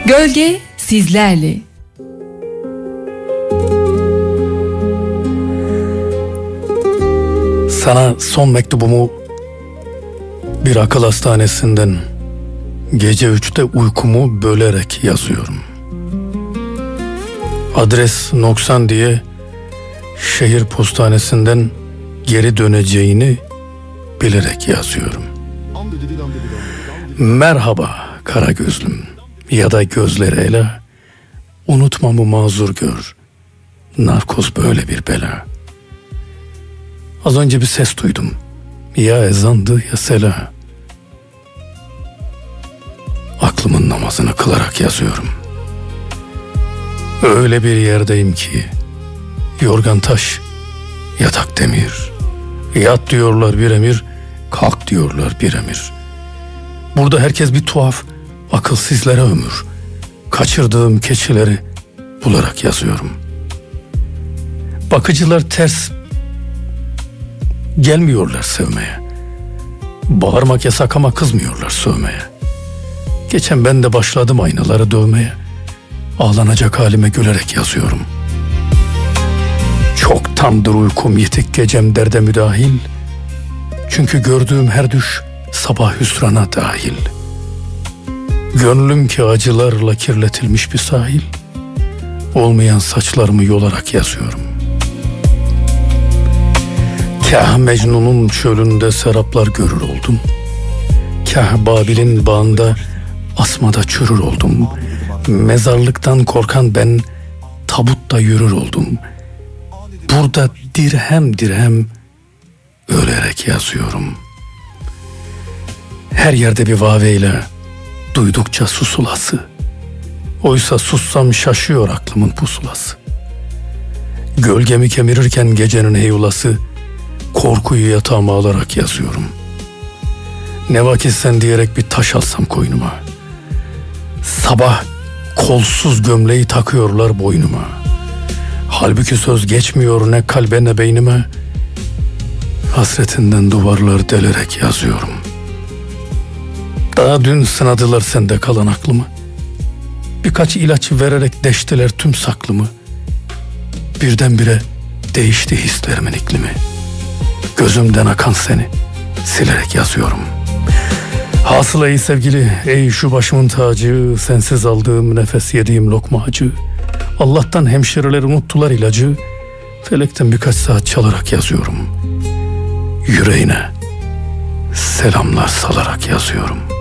Gölge sizlerle. Sana son mektubumu bir akıl hastanesinden gece 3'te uykumu bölerek yazıyorum. Adres noksan diye şehir postanesinden geri döneceğini bilerek yazıyorum. Merhaba kara gözlüm ya da gözleriyle unutmamı mazur gör. Narkoz böyle bir bela. Az önce bir ses duydum. Ya ezandı ya sela. Aklımın namazını kılarak yazıyorum. Öyle bir yerdeyim ki yorgan taş, yatak demir. Yat diyorlar bir emir, kalk diyorlar bir emir. Burada herkes bir tuhaf, akılsızlara ömür. Kaçırdığım keçileri bularak yazıyorum. Bakıcılar ters gelmiyorlar sevmeye. Bağırmak yasak ama kızmıyorlar sövmeye. Geçen ben de başladım aynaları dövmeye. Ağlanacak halime gülerek yazıyorum. Çoktandır uykum yetik gecem derde müdahil. Çünkü gördüğüm her düş sabah hüsrana dahil. Gönlüm ki acılarla kirletilmiş bir sahil. Olmayan saçlarımı yolarak yazıyorum. Kah Mecnun'un çölünde seraplar görür oldum. Kah Babil'in bağında asmada çürür oldum. Mezarlıktan korkan ben tabutta yürür oldum. Burada dirhem dirhem ölerek yazıyorum. Her yerde bir vaveyle duydukça susulası. Oysa sussam şaşıyor aklımın pusulası. Gölgemi kemirirken gecenin heyulası, korkuyu yatağıma alarak yazıyorum. Ne vakit sen diyerek bir taş alsam koynuma. Sabah kolsuz gömleği takıyorlar boynuma. Halbuki söz geçmiyor ne kalbe ne beynime. Hasretinden duvarlar delerek yazıyorum. Daha dün sınadılar sende kalan aklımı. Birkaç ilaç vererek deştiler tüm saklımı. Birdenbire değişti hislerimin iklimi. Gözümden akan seni silerek yazıyorum. Hasıla ey sevgili, ey şu başımın tacı, sensiz aldığım nefes yediğim lokma acı. Allah'tan hemşireler unuttular ilacı, felekten birkaç saat çalarak yazıyorum. Yüreğine selamlar salarak yazıyorum.